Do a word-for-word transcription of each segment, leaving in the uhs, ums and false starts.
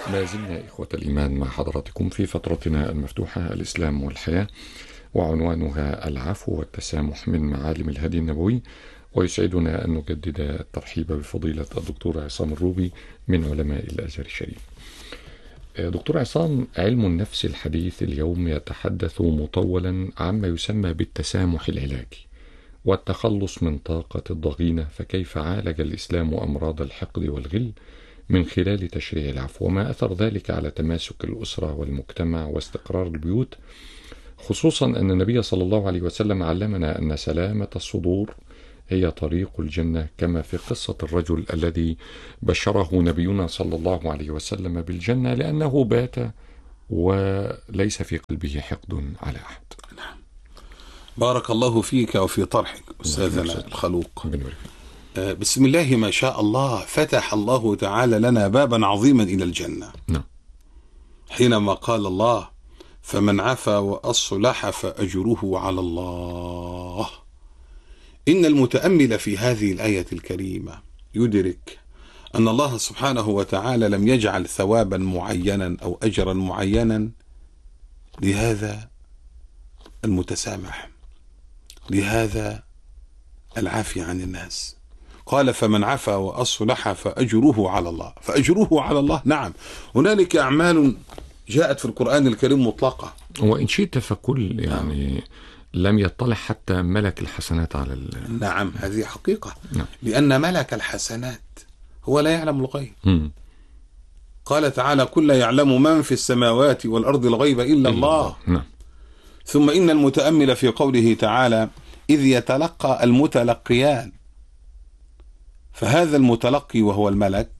ما زلنا إخوة الإيمان مع حضراتكم في فترتنا المفتوحة الإسلام والحياة، وعنوانها العفو والتسامح من معالم الهدي النبوي. ويسعدنا أن نجدد الترحيب بفضيلة الدكتور عصام الروبي من علماء الأزهر الشريف. دكتور عصام، علم النفس الحديث اليوم يتحدث مطولا عما يسمى بالتسامح العلاجي والتخلص من طاقة الضغينة، فكيف عالج الإسلام أمراض الحقد والغل من خلال تشريع العفو، وما أثر ذلك على تماسك الأسرة والمجتمع واستقرار البيوت، خصوصا أن النبي صلى الله عليه وسلم علمنا أن سلامة الصدور هي طريق الجنة، كما في قصة الرجل الذي بشره نبينا صلى الله عليه وسلم بالجنة لأنه بات وليس في قلبه حقد على أحد. نعم. بارك الله فيك وفي طرحك أستاذنا الخلوق. بسم الله ما شاء الله، فتح الله تعالى لنا بابا عظيما إلى الجنة. نعم. حينما قال الله: فمن عفا وأصلح فأجره على الله. إن المتأمل في هذه الآية الكريمة يدرك أن الله سبحانه وتعالى لم يجعل ثوابا معينا أو أجرا معينا لهذا المتسامح، لهذا العافي عن الناس. قال: فمن عفا وأصلح فأجره على الله. فأجره على الله، نعم، هنالك أعمال جاءت في القرآن الكريم مطلقة، وإن شئت فكل يعني نعم. لم يطلع حتى ملك الحسنات على ال... نعم، هذه حقيقة. نعم. لأن ملك الحسنات هو لا يعلم الغيب. م. قال تعالى: كل يعلم من في السماوات والأرض الغيب إلا, إلا الله. الله. نعم. ثم إن المتأمل في قوله تعالى: إذ يتلقى المتلقيان، فهذا المتلقي وهو الملك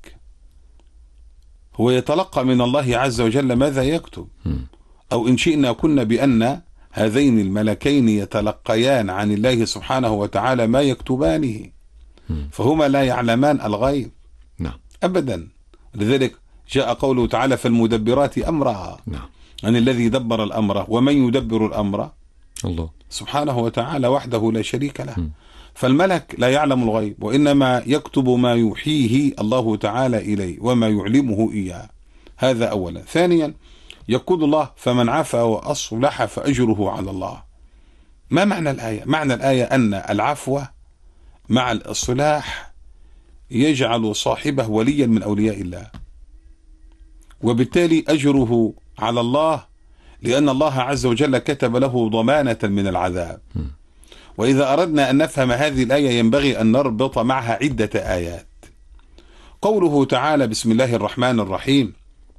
هو يتلقى من الله عز وجل ماذا يكتب، أو إن شئنا كنا بأن هذين الملكين يتلقيان عن الله سبحانه وتعالى ما يكتبانه، فهما لا يعلمان الغيب. نعم. أبدا. لذلك جاء قوله تعالى: فالمدبرات أمرها. نعم. عن الذي دبر الأمر، ومن يدبر الأمر الله سبحانه وتعالى وحده لا شريك له. م. فالملك لا يعلم الغيب، وإنما يكتب ما يوحيه الله تعالى إليه وما يعلمه إياه. هذا أولا. ثانيا، يقول الله: فمن عفا وأصلح فأجره على الله. ما معنى الآية؟ معنى الآية أن العفو مع الإصلاح يجعل صاحبه وليا من أولياء الله، وبالتالي أجره على الله، لأن الله عز وجل كتب له ضمانة من العذاب. م. وإذا أردنا أن نفهم هذه الآية ينبغي أن نربط معها عدة آيات. قوله تعالى: بسم الله الرحمن الرحيم: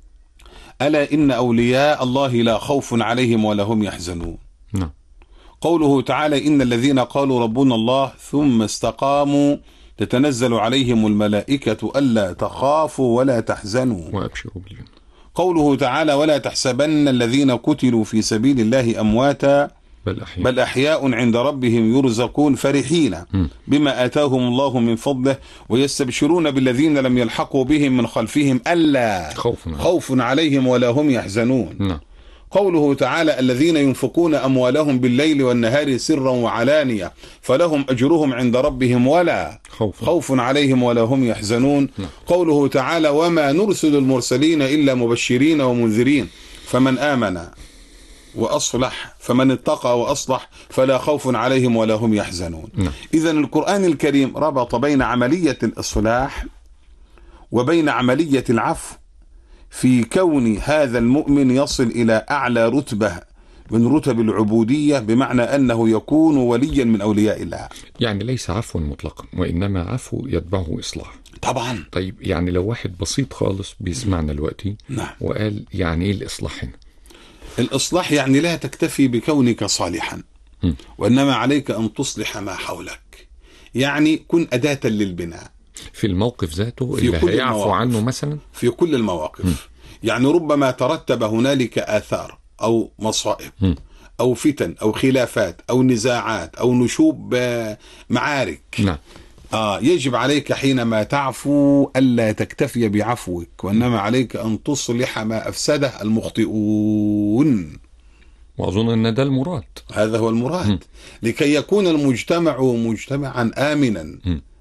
ألا إن أولياء الله لا خوف عليهم ولا هم يحزنون. نعم. قوله تعالى: إن الذين قالوا ربنا الله ثم استقاموا تتنزل عليهم الملائكة ألا تخافوا ولا تحزنوا وأبشروا بالجنة. قوله تعالى: ولا تحسبن الذين قتلوا في سبيل الله أمواتا بل أحياء, بل أحياء عند ربهم يرزقون فرحين بما آتاهم الله من فضله ويستبشرون بالذين لم يلحقوا بهم من خلفهم ألا خوف, خوف عليهم ولا هم يحزنون. نعم. قوله تعالى: الذين ينفقون أموالهم بالليل والنهار سرا وعلانية فلهم أجرهم عند ربهم ولا خوف, خوف عليهم ولا هم يحزنون. نعم. قوله تعالى: وما نرسل المرسلين إلا مبشرين ومنذرين فمن آمن وأصلح فمن اتقى وأصلح فلا خوف عليهم ولا هم يحزنون. نعم. إذن القرآن الكريم ربط بين عملية الإصلاح وبين عملية العفو، في كون هذا المؤمن يصل إلى أعلى رتبة من رتب العبودية، بمعنى أنه يكون وليا من أولياء الله. يعني ليس عفوا مطلقا، وإنما عفو يتبعه إصلاح. طبعا. طيب، يعني لو واحد بسيط خالص بيسمعنا دلوقتي نعم. وقال يعني إيه الإصلاح هنا؟ الإصلاح يعني لا تكتفي بكونك صالحا، م. وإنما عليك أن تصلح ما حولك، يعني كن أداة للبناء في الموقف ذاته في اللي كل هيعفو المواقف. عنه مثلا في كل المواقف. م. يعني ربما ترتب هنالك آثار أو مصائب م. أو فتن أو خلافات أو نزاعات أو نشوب معارك. نعم. آه يجب عليك حينما تعفو ألا تكتفي بعفوك، وإنما عليك أن تصلح ما أفسده المخطئون. وأظن أن ده المراد. هذا هو المراد. م. لكي يكون المجتمع مجتمعا آمنا م.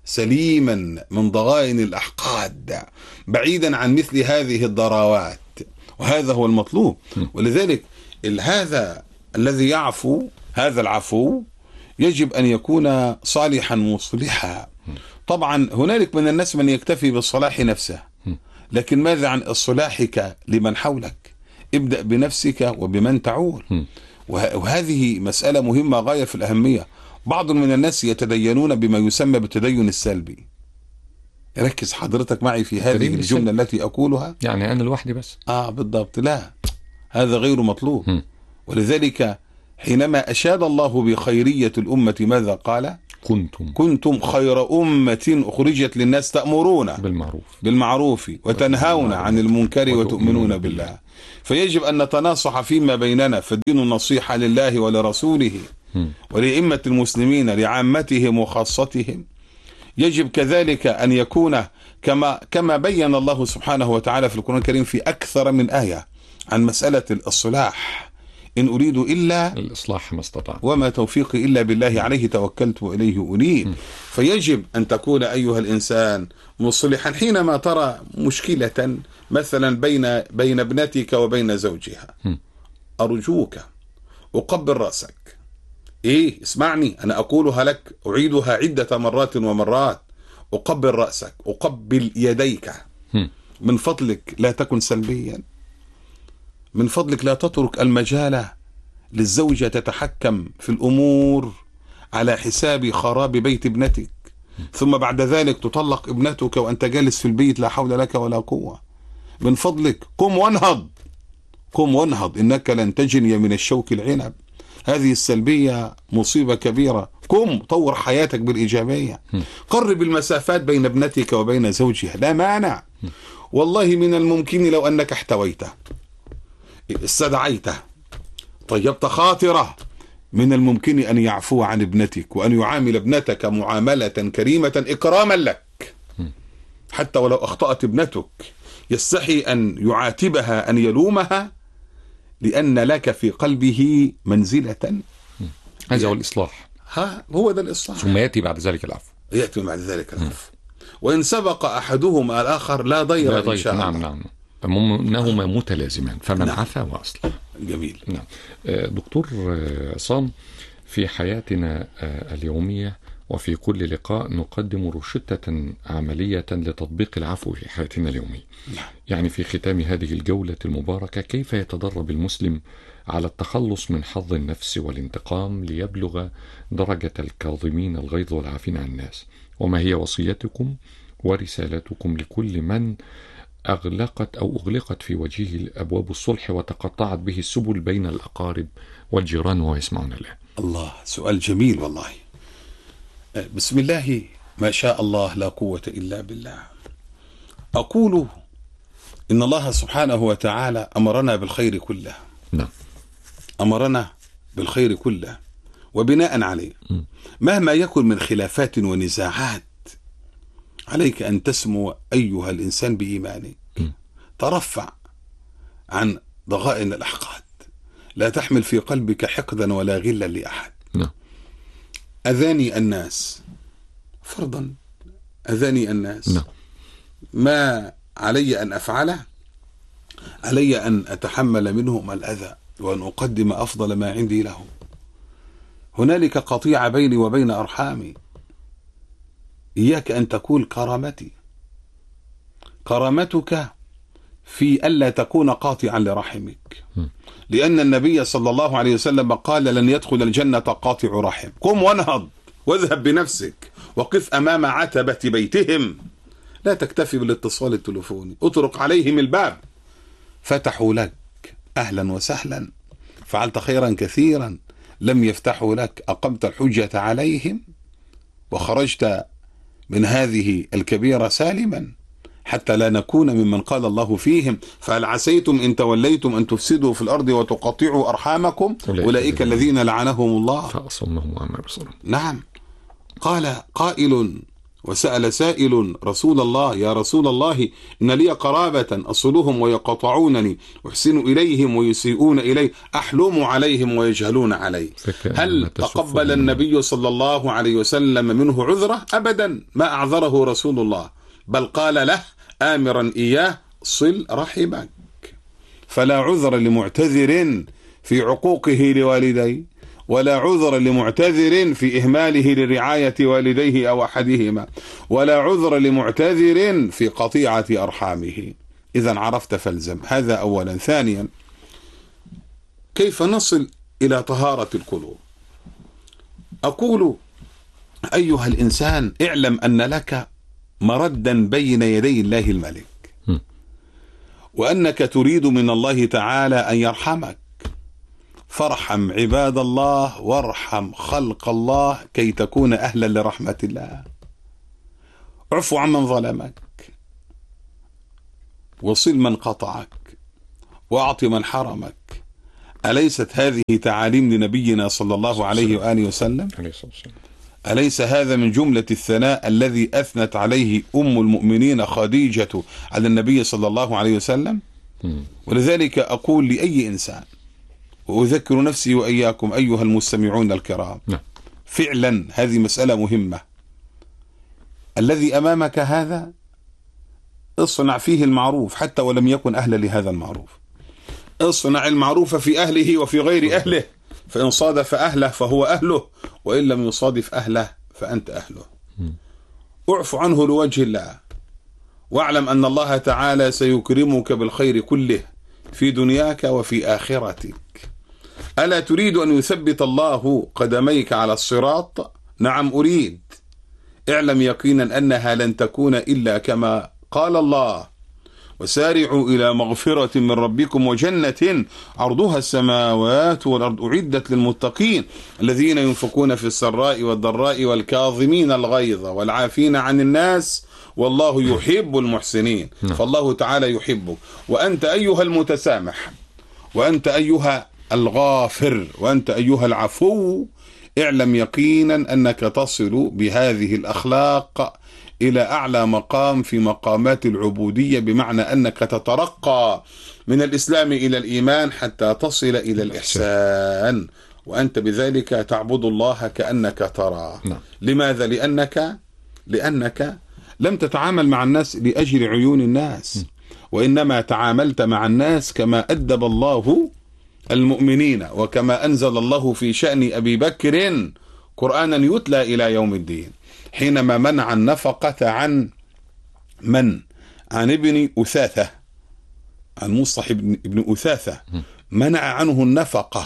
سليما من ضغائن الأحقاد، بعيدا عن مثل هذه الضراوات، وهذا هو المطلوب. ولذلك هذا الذي يعفو، هذا العفو يجب أن يكون صالحا مصلحا. طبعا هنالك من الناس من يكتفي بالصلاح نفسه، لكن ماذا عن إصلاحك لمن حولك؟ ابدأ بنفسك وبمن تعول. وهذه مسألة مهمة غاية في الأهمية. بعض من الناس يتدينون بما يسمى بالتدين السلبي. ركز حضرتك معي في هذه الجملة التي أقولها. يعني أنا لوحدي بس؟ آه بالضبط. لا، هذا غير مطلوب. م. ولذلك حينما أشاد الله بخيرية الأمة ماذا قال؟ كنتم كنتم خير أمة أخرجت للناس تأمرون بالمعروف بالمعروف وتنهون عن المنكر وتؤمنون بالله. فيجب أن نتناصح فيما بيننا، فالدين النصيحة لله ولرسوله ولأئمة المسلمين لعامتهم وخاصتهم. يجب كذلك أن يكون كما كما بين الله سبحانه وتعالى في القرآن الكريم في أكثر من آية عن مسألة الإصلاح. إن أريد إلا الإصلاح ما استطعت وما توفيقي إلا بالله عليه توكلت وإليه أنيب. فيجب أن تكون أيها الإنسان مصلحا حينما ترى مشكلة مثلا بين بين ابنتك وبين زوجها. أرجوك أقبل رأسك. إيه اسمعني، أنا أقولها لك، أعيدها عدة مرات ومرات. أقبل رأسك، أقبل يديك. من فضلك لا تكن سلبيا. من فضلك لا تترك المجال للزوجة تتحكم في الأمور على حساب خراب بيت ابنتك، ثم بعد ذلك تطلق ابنتك وأنت جالس في البيت لا حول لك ولا قوة. من فضلك قم وانهض، قم وانهض، إنك لن تجني من الشوك العنب. هذه السلبية مصيبة كبيرة. قم طور حياتك بالإيجابية. قرب المسافات بين ابنتك وبين زوجها، لا مانع. والله من الممكن لو أنك احتويته، استدعيته، طيبت خاطره، من الممكن أن يعفو عن ابنتك وأن يعامل ابنتك معاملة كريمة إكراما لك. حتى ولو أخطأت ابنتك يستحي أن يعاتبها، أن يلومها، لأن لك في قلبه منزلة. هذا هو الإصلاح. ها هو ده الإصلاح. ثم يأتي بعد ذلك العفو. يأتي بعد ذلك العفو. وإن سبق أحدهما الآخر لا ضير, لا ضير. إن شاء الله. نعم نعم. إنهما متلازمان، فمن نعم. عفا وأصلح. جميل. نعم. دكتور عصام، في حياتنا اليومية وفي كل لقاء نقدم روشتة عملية لتطبيق العفو في حياتنا اليومية. نعم. يعني في ختام هذه الجولة المباركة، كيف يتدرب المسلم على التخلص من حظ النفس والانتقام ليبلغ درجة الكاظمين الغيظ والعافين عن الناس؟ وما هي وصيتكم ورسالتكم لكل من أغلقت أو أغلقت في وجهه أبواب الصلح وتقطعت به السبل بين الأقارب والجيران وهو يسمعون الآن؟ الله، سؤال جميل والله. بسم الله ما شاء الله لا قوة إلا بالله. أقول إن الله سبحانه وتعالى أمرنا بالخير كله. نعم. أمرنا بالخير كله، وبناء عليه م. مهما يكن من خلافات ونزاعات، عليك أن تسمو أيها الإنسان بإيمانك. م. ترفع عن ضغائن الأحقاد، لا تحمل في قلبك حقدا ولا غلا لأحد. نعم. أذاني الناس فرضا، أذاني الناس. نعم. ما علي أن أفعله؟ علي أن أتحمل منهم الأذى وأن أقدم أفضل ما عندي لهم. هنالك قطيعة بيني وبين أرحامي، إياك أن تقول كرامتي. كرامتك في ألا تكون قاطعا لرحمك، لأن النبي صلى الله عليه وسلم قال لن يدخل الجنة قاطع رحم. قم وانهض واذهب بنفسك وقف أمام عتبة بيتهم، لا تكتفي بالاتصال التلفوني، اطرق عليهم الباب، فتحوا لك أهلا وسهلا، فعلت خيرا كثيرا. لم يفتحوا لك، أقمت الحجة عليهم وخرجت من هذه الكبيرة سالما، حتى لا نكون ممن قال الله فيهم فهل عسيتم إن توليتم أن تفسدوا في الأرض وتقطعوا أرحامكم أولئك الذين لعنهم الله فأصمهم وأعمى بصرهم. نعم. قال قائل وسأل سائل رسول الله: يا رسول الله، إن لي قرابة أصلهم ويقطعونني، أحسن إليهم ويسيئون إلي، أحلم عليهم ويجهلون علي. هل تقبل النبي صلى الله عليه وسلم منه عذره؟ أبدا، ما أعذره رسول الله، بل قال له آمرا إياه: صل رحمك. فلا عذر لمعتذر في عقوقه لوالديه، ولا عذر لمعتذر في إهماله لرعاية والديه أو أحدهما، ولا عذر لمعتذر في قطيعة أرحامه. إذا عرفت فالزم. هذا أولا. ثانيا، كيف نصل إلى طهارة القلوب؟ أقول: أيها الإنسان، اعلم أن لك مردا بين يدي الله الملك، وأنك تريد من الله تعالى أن يرحمك، فارحم عباد الله وارحم خلق الله كي تكون أهلا لرحمة الله. اعفو عمن ظلمك، وصل من قطعك، واعط من حرمك. أليست هذه تعاليم لنبينا صلى الله عليه وآله وسلم؟ أليس هذا من جملة الثناء الذي أثنت عليه أم المؤمنين خديجة على النبي صلى الله عليه وسلم؟ ولذلك أقول لأي إنسان، وأذكر نفسي وإياكم أيها المستمعون الكرام، فعلا هذه مسألة مهمة. الذي أمامك هذا اصنع فيه المعروف حتى ولم يكن أهلا لهذا المعروف. اصنع المعروف في أهله وفي غير أهله، فإن صادف أهله فهو أهله، وإن لم يصادف أهله فأنت أهله. اعف عنه لوجه الله، واعلم أن الله تعالى سيكرمك بالخير كله في دنياك وفي آخرتك. ألا تريد أن يثبت الله قدميك على الصراط؟ نعم أريد. اعلم يقينا أنها لن تكون إلا كما قال الله: وسارعوا إلى مغفرة من ربكم وجنة عرضها السماوات والأرض أعدت للمتقين الذين ينفقون في السراء والضراء والكاظمين الغيظ والعافين عن الناس والله يحب المحسنين. فالله تعالى يحبك، وأنت أيها المتسامح، وأنت أيها الغافر، وأنت أيها العفو، اعلم يقينا أنك تصل بهذه الأخلاق إلى أعلى مقام في مقامات العبودية، بمعنى أنك تترقى من الإسلام إلى الإيمان حتى تصل إلى الإحسان، وأنت بذلك تعبد الله كأنك تراه. لماذا؟ لأنك لأنك لم تتعامل مع الناس لأجل عيون الناس، وإنما تعاملت مع الناس كما أدب الله المؤمنين، وكما أنزل الله في شأن أبي بكر قرآنا يتلى إلى يوم الدين، حينما منع النفقة عن من؟ عن ابن أثاثة، عن مصطح ابن أثاثة، منع عنه النفقة،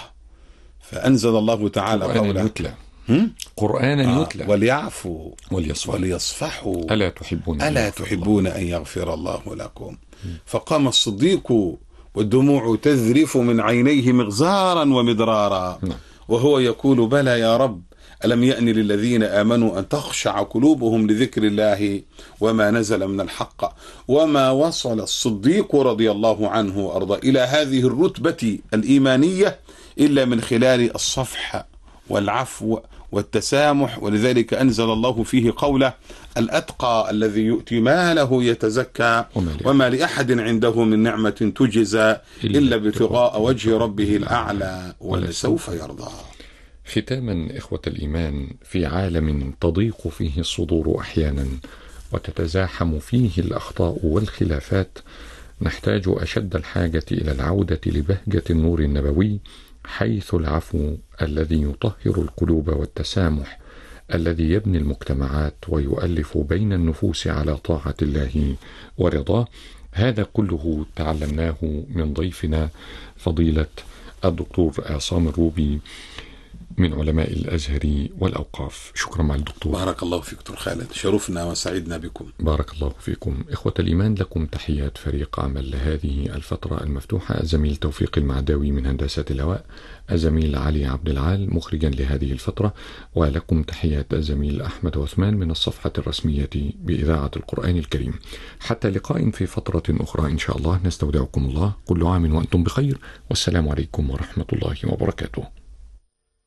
فأنزل الله تعالى قوله: يتلى قرآنا يتلى آه وليعفوا وليصفحوا, وليصفحوا ألا تحبون ألا تحبون أن يغفر الله لكم. فقام الصديق والدموع تذرف من عينيه مغزارا ومدرارا، وهو يقول: بلى يا رب، ألم يأن للذين آمنوا أن تخشع قلوبهم لذكر الله وما نزل من الحق. وما وصل الصديق رضي الله عنه وأرضاه إلى هذه الرتبة الإيمانية إلا من خلال الصفح والعفو والتسامح. ولذلك أنزل الله فيه قوله: الأتقى الذي يؤتي ماله يتزكى وما لأحد عنده من نعمة تجزى إلا ابتغاء وجه ربه الأعلى ولسوف يرضى. ختاما إخوة الإيمان، في عالم تضيق فيه الصدور أحيانا وتتزاحم فيه الأخطاء والخلافات، نحتاج أشد الحاجة إلى العودة لبهجة النور النبوي، حيث العفو الذي يطهر القلوب والتسامح الذي يبني المجتمعات ويؤلف بين النفوس على طاعة الله ورضاه. هذا كله تعلمناه من ضيفنا فضيلة الدكتور عصام الروبي من علماء الأزهر والأوقاف. شكرا مع الدكتور. بارك الله فيك دكتور خالد، شرفنا وسعدنا بكم. بارك الله فيكم. إخوة الإيمان، لكم تحيات فريق عمل لهذه الفترة المفتوحة: الزميل توفيق المعداوي من هندسة الهواء، الزميل علي عبد العال مخرجا لهذه الفترة، ولكم تحيات الزميل أحمد عثمان من الصفحة الرسمية بإذاعة القرآن الكريم. حتى لقاء في فترة أخرى إن شاء الله، نستودعكم الله، كل عام وأنتم بخير، والسلام عليكم ورحمة الله وبركاته.